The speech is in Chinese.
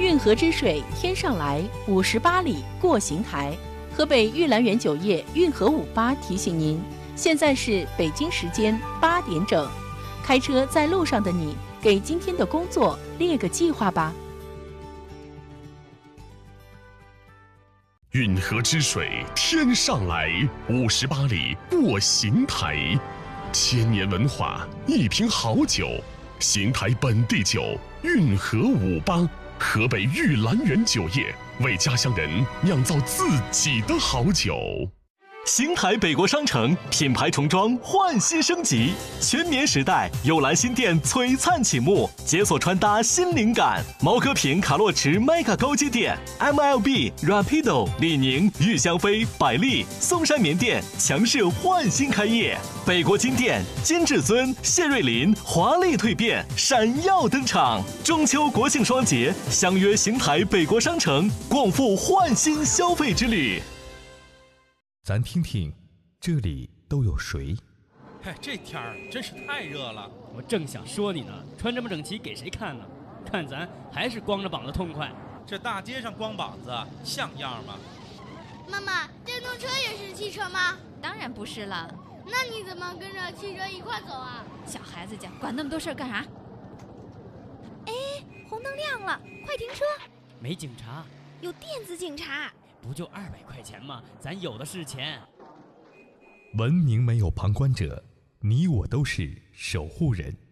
运河之水天上来，58里过邢台。河北玉兰园酒业运河58提醒您，现在是北京时间8点整。开车在路上的你，给今天的工作列个计划吧。 运河之水天上来，58里过邢台。千年文化，一瓶好酒，邢台本地酒运河58，河北玉兰园酒业为家乡人酿造自己的好酒。 邢台北国商城品牌重装焕新升级，全棉时代幽兰新店璀璨启幕，解锁穿搭新灵感。毛戈平卡洛驰 Mega 高阶店、MLB Rapido 李宁、玉香妃、百丽、松山棉店强势焕新开业，北国金店、金至尊、谢瑞麟华丽蜕变，闪耀登场。中秋国庆双节，相约邢台北国商城，共赴焕新消费之旅。 咱听听，这里都有谁？ 嗨，这天儿真是太热了。 我正想说你呢，穿这么整齐给谁看呢？看咱还是光着膀子痛快。 这大街上光膀子像样吗？ 妈妈，电动车也是汽车吗？ 当然不是了。 那你怎么跟着汽车一块走啊？ 小孩子家管那么多事儿干啥？哎，红灯亮了，快停车！ 没警察， 有电子警察。 不就200块钱吗？咱有的是钱。 文明没有旁观者，你我都是守护人。